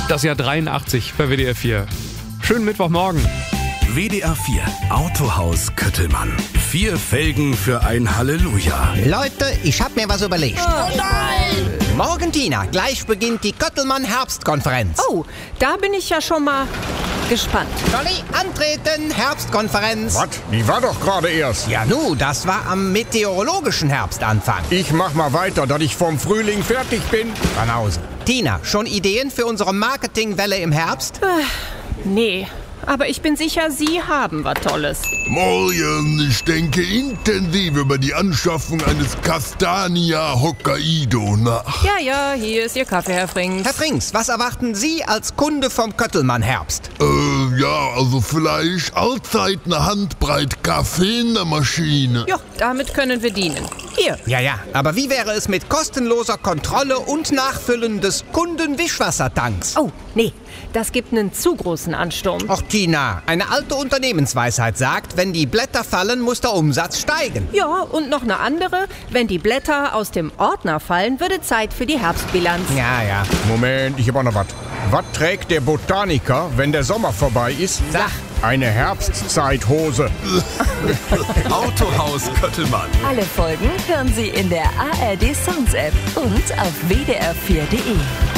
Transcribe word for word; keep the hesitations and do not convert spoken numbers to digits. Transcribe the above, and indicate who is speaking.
Speaker 1: Das Jahr dreiundachtzig bei W D R vier. Schönen Mittwochmorgen.
Speaker 2: W D R vier Autohaus Köttelmann. Vier Felgen für ein Halleluja.
Speaker 3: Leute, ich hab mir was überlegt.
Speaker 4: Oh nein!
Speaker 3: Morgen, Tina, gleich beginnt die Köttelmann-Herbstkonferenz.
Speaker 4: Oh, da bin ich ja schon mal gespannt.
Speaker 3: Dolly, antreten, Herbstkonferenz.
Speaker 5: Was? Die war doch gerade erst.
Speaker 3: Ja nu, das war am meteorologischen Herbstanfang.
Speaker 5: Ich mach mal weiter, dass ich vom Frühling fertig bin.
Speaker 3: Banause. Tina, schon Ideen für unsere Marketingwelle im Herbst?
Speaker 4: Nee, aber ich bin sicher, Sie haben was Tolles.
Speaker 6: Morgen, ich denke intensiv über die Anschaffung eines Castania Hokkaido nach.
Speaker 4: Ja, ja, hier ist Ihr Kaffee, Herr Frings.
Speaker 3: Herr Frings, was erwarten Sie als Kunde vom Köttelmann-Herbst?
Speaker 6: Äh, ja, also vielleicht allzeit eine Handbreit Kaffee in der Maschine.
Speaker 4: Ja, damit können wir dienen. Hier.
Speaker 3: Ja, ja, aber wie wäre es mit kostenloser Kontrolle und Nachfüllen des Kundenwischwassertanks?
Speaker 4: Oh, nee, das gibt einen zu großen Ansturm.
Speaker 3: Och, Tina, eine alte Unternehmensweisheit sagt, wenn die Blätter fallen, muss der Umsatz steigen.
Speaker 4: Ja, und noch eine andere. Wenn die Blätter aus dem Ordner fallen, würde Zeit für die Herbstbilanz.
Speaker 3: Ja, ja.
Speaker 5: Moment, ich hab auch noch was. Was trägt der Botaniker, wenn der Sommer vorbei ist?
Speaker 3: Sag.
Speaker 5: Eine Herbstzeithose.
Speaker 2: Autohaus Köttelmann.
Speaker 7: Alle Folgen hören Sie in der A R D Sounds App und auf W D R vier Punkt D E.